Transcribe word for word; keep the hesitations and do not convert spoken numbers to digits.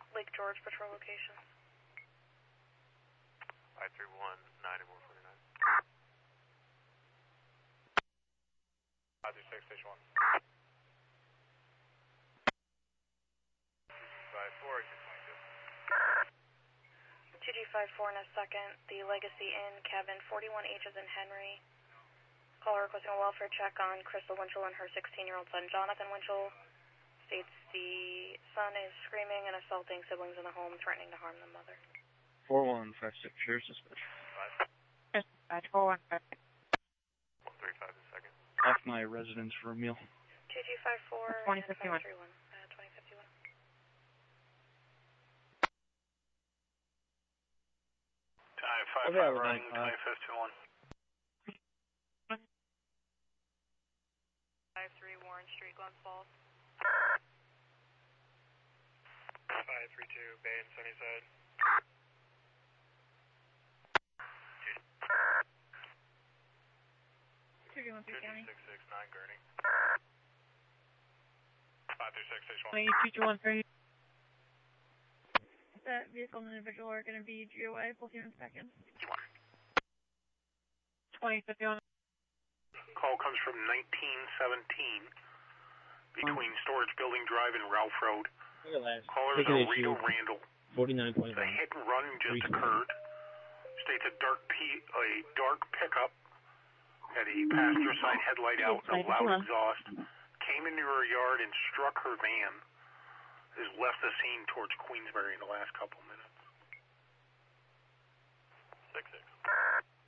Lake George patrol location. five three one, nine one forty-nine. five three six, station one. five four, exit twenty-two. two G five four in a second, the Legacy Inn, cabin forty-one H as in Henry. Caller requesting a welfare check on Crystal Winchell and her sixteen-year-old son, Jonathan Winchell. States the son is screaming and assaulting siblings in the home, threatening to harm the mother. four one five six, pure suspicion. Yes, uh, four one five. one three five a second. Off my residence for a meal. two G five four, twenty fifty-one. five three one, uh, twenty fifty-one. Time five Okay, five, we're running done. Uh, twenty fifty-one. five three Warren Street, Glen Falls. five three two, Bay and Sunnyside. two two one three County. six six nine, Gurney. five three six, station one. two two one three. That vehicle and individual are going to be G O A, full human inspection. twenty fifty-one. Call comes from nineteen seventeen between Storage Building Drive and Ralph Road. Callers are Rito Randall. forty-nine point The one. hit and run just occurred. States a dark P, a dark pickup had a passenger side headlight out, a loud exhaust, came into her yard and struck her van. Has left the scene towards Queensbury in the last couple minutes. six six.